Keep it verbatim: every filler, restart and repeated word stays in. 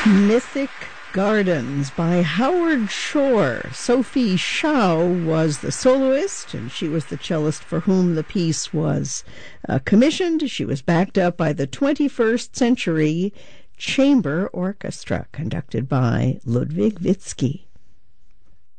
Mythic Gardens by Howard Shore. Sophie Shao was the soloist, and she was the cellist for whom the piece was uh, commissioned. She was backed up by the twenty-first Century Chamber Orchestra, conducted by Ludwig Witzke.